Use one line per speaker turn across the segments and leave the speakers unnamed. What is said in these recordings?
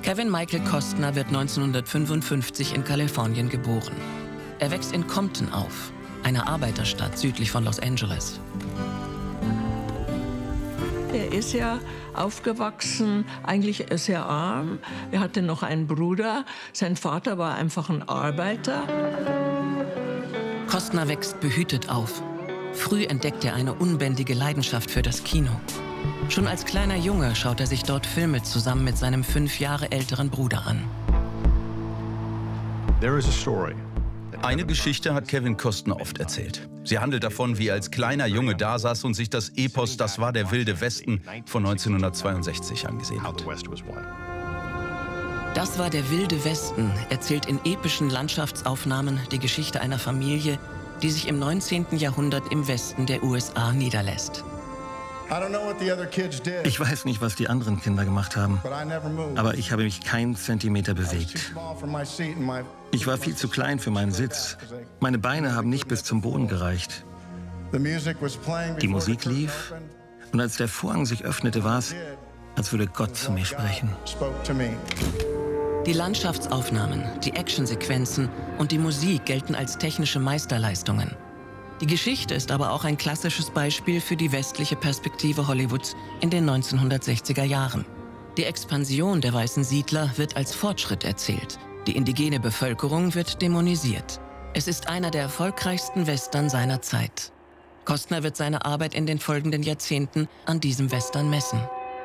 Kevin Michael Costner wird 1955 in Kalifornien geboren. Er wächst in Compton auf, einer Arbeiterstadt südlich von Los Angeles.
Er ist ja aufgewachsen, eigentlich sehr arm. Er hatte noch einen Bruder. Sein Vater war einfach ein Arbeiter.
Costner wächst behütet auf. Früh entdeckt er eine unbändige Leidenschaft für das Kino. Schon als kleiner Junge schaut er sich dort Filme zusammen mit seinem 5 Jahre älteren Bruder an.
Eine Geschichte hat Kevin Costner oft erzählt. Sie handelt davon, wie er als kleiner Junge dasaß und sich das Epos Das war der wilde Westen von 1962 angesehen hat.
Das war der wilde Westen erzählt in epischen Landschaftsaufnahmen die Geschichte einer Familie, die sich im 19. Jahrhundert im Westen der USA niederlässt.
Ich weiß nicht, was die anderen Kinder gemacht haben, aber ich habe mich keinen Zentimeter bewegt. Ich war viel zu klein für meinen Sitz. Meine Beine haben nicht bis zum Boden gereicht. Die Musik lief und als der Vorhang sich öffnete, war es, als würde Gott zu mir sprechen.
Die Landschaftsaufnahmen, die Actionsequenzen und die Musik gelten als technische Meisterleistungen. Die Geschichte ist aber auch ein klassisches Beispiel für die westliche Perspektive Hollywoods in den 1960er Jahren. Die Expansion der weißen Siedler wird als Fortschritt erzählt. Die indigene Bevölkerung wird dämonisiert. Es ist einer der erfolgreichsten Western seiner Zeit. Costner wird seine Arbeit in den folgenden Jahrzehnten an diesem Western messen.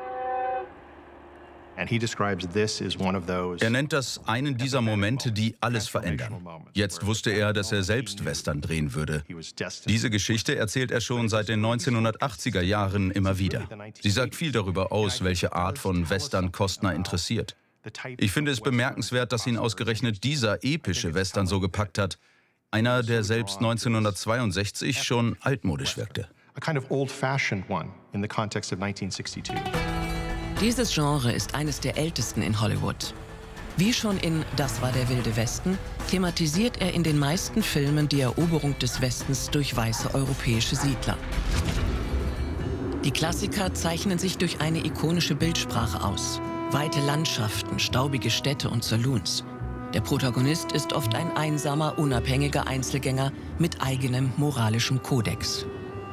Er nennt das einen dieser Momente, die alles verändern. Jetzt wusste er, dass er selbst Western drehen würde. Diese Geschichte erzählt er schon seit den 1980er Jahren immer wieder. Sie sagt viel darüber aus, welche Art von Western Costner interessiert. Ich finde es bemerkenswert, dass ihn ausgerechnet dieser epische Western so gepackt hat. Einer, der selbst 1962 schon altmodisch wirkte.
Dieses Genre ist eines der ältesten in Hollywood. Wie schon in Das war der wilde Westen thematisiert er in den meisten Filmen die Eroberung des Westens durch weiße europäische Siedler. Die Klassiker zeichnen sich durch eine ikonische Bildsprache aus. Weite Landschaften, staubige Städte und Saloons. Der Protagonist ist oft ein einsamer, unabhängiger Einzelgänger mit eigenem moralischem Kodex.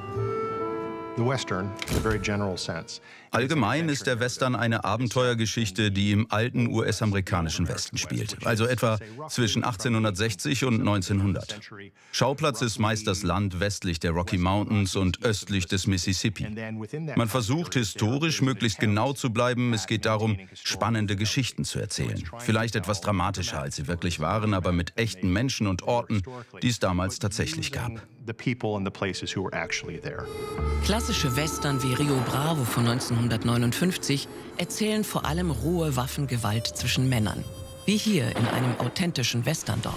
Allgemein ist der Western eine Abenteuergeschichte, die im alten US-amerikanischen Westen spielt, also etwa zwischen 1860 und 1900. Schauplatz ist meist das Land westlich der Rocky Mountains und östlich des Mississippi. Man versucht historisch möglichst genau zu bleiben. Es geht darum, spannende Geschichten zu erzählen. Vielleicht etwas dramatischer, als sie wirklich waren, aber mit echten Menschen und Orten, die es damals tatsächlich gab.
Klassische Western wie Rio Bravo von 1959 erzählen vor allem rohe Waffengewalt zwischen Männern, wie hier in einem authentischen Westerndorf.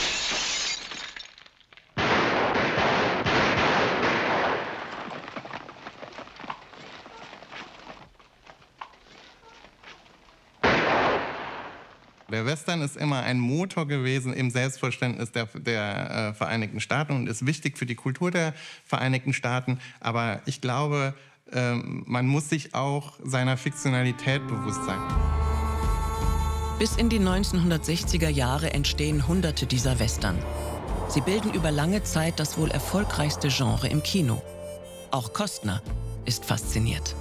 Der Western ist immer ein Motor gewesen im Selbstverständnis der Vereinigten Staaten und ist wichtig für die Kultur der Vereinigten Staaten. Aber ich glaube, man muss sich auch seiner Fiktionalität bewusst sein.
Bis in die 1960er Jahre entstehen Hunderte dieser Western. Sie bilden über lange Zeit das wohl erfolgreichste Genre im Kino. Auch Costner ist fasziniert.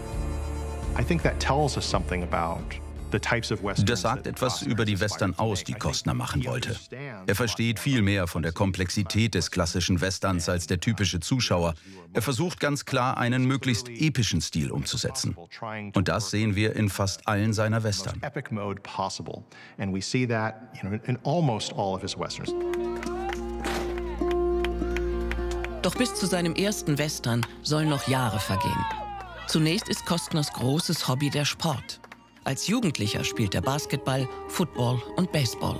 Das sagt etwas über die Western aus, die Costner machen wollte. Er versteht viel mehr von der Komplexität des klassischen Westerns als der typische Zuschauer. Er versucht ganz klar, einen möglichst epischen Stil umzusetzen. Und das sehen wir in fast allen seiner Western.
Doch bis zu seinem ersten Western sollen noch Jahre vergehen. Zunächst ist Costners großes Hobby der Sport. Als Jugendlicher spielt er Basketball, Football und Baseball.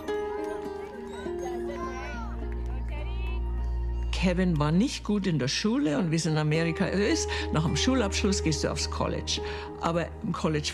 Kevin war nicht gut in der Schule und wie es in Amerika ist, nach dem Schulabschluss gehst du aufs College. Aber im College